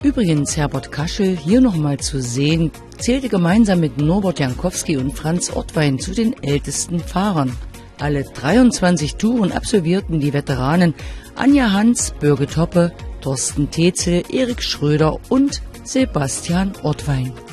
Übrigens, Herbert Kaschel, hier nochmal zu sehen, zählte gemeinsam mit Norbert Jankowski und Franz Ortwein zu den ältesten Fahrern. Alle 23 Touren absolvierten die Veteranen Anja Hans, Birgit Hoppe, Thorsten Tetzel, Erik Schröder und Sebastian Ortwein.